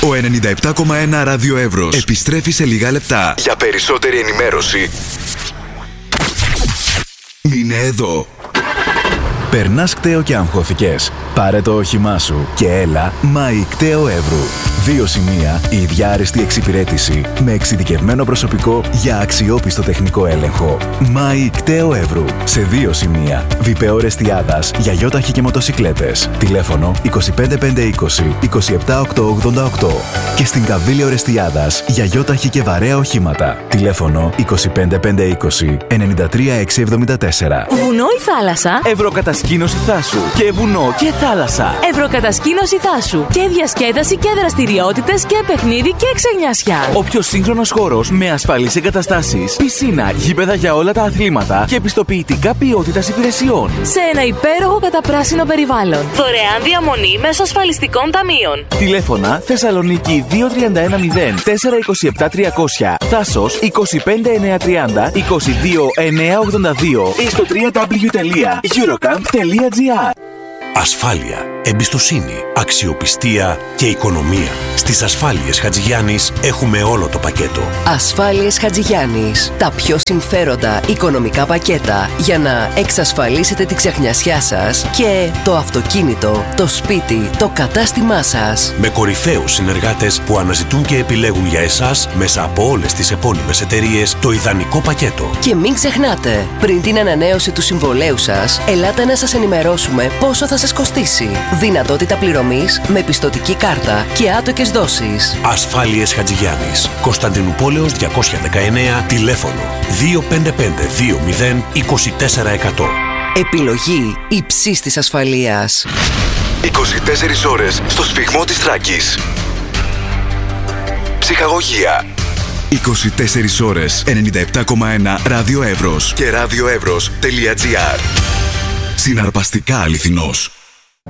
Ο 97,1 Ράδιο Εύρος επιστρέφει σε λίγα λεπτά. Για περισσότερη ενημέρωση, μείνε εδώ. Περνάς κταίο και αγχώθηκες? Πάρε το όχημά σου και έλα Μάη Κταίο Εύρου. 2 σημεία, η ίδια άρεστη εξυπηρέτηση με εξειδικευμένο προσωπικό για αξιόπιστο τεχνικό έλεγχο. Μάη Κταίο Εύρου. Σε 2 σημεία, Βιπεό Ρεστιάδας για γιόταχη και μοτοσικλέτες. Τηλέφωνο 25520 27888. Και στην Καβίλιο Ρεστιάδας για γιόταχη και βαρέα οχήματα. Τηλέφωνο 25520 93674. Βουνό ή θάλασσα? Ευρωκατασκήνωση Θάσου. Και βουνό και θάλασσα. Ευρωκατασκήνωση Θάσου. Και διασκέδαση και δραστηριότητες και παιχνίδι και ξενιάσια. Ο πιο σύγχρονος χώρος με ασφαλείς εγκαταστάσεις, πισίνα, γήπεδα για όλα τα αθλήματα και επιστοποιητικά ποιότητας υπηρεσιών. Σε ένα υπέροχο καταπράσινο περιβάλλον. Δωρεάν διαμονή μέσω ασφαλιστικών ταμείων. Τηλέφωνα Θεσσαλονίκη 2310 427 300. Θάσος 25930 22982 ή στο www.eurocamp.gr. Ασφάλεια, εμπιστοσύνη, αξιοπιστία και οικονομία. Στις Ασφάλειες Χατζηγιάννης έχουμε όλο το πακέτο. Ασφάλειες Χατζηγιάννης. Τα πιο συμφέροντα οικονομικά πακέτα για να εξασφαλίσετε τη ξεχνιασιά σας και το αυτοκίνητο, το σπίτι, το κατάστημά σας. Με κορυφαίους συνεργάτες που αναζητούν και επιλέγουν για εσάς μέσα από όλες τις επώνυμες εταιρείες το ιδανικό πακέτο. Και μην ξεχνάτε, πριν την ανανέωση του συμβολέου σας, ελάτε να σας ενημερώσουμε πόσο θα σας κοστίσει. Δυνατότητα πληρωμής με πιστωτική κάρτα και άτοκες δόσεις. Ασφάλειες Χατζηγιάννης. Κωνσταντινούπολεως 219, τηλέφωνο 25520 2400. Επιλογή υψής της ασφαλείας. 24 ώρες στο σφυγμό της Θράκης. Ψυχαγωγία. 24 ώρες 97,1 Ράδιο Εύρος και radioevros.gr. Συναρπαστικά αληθινός.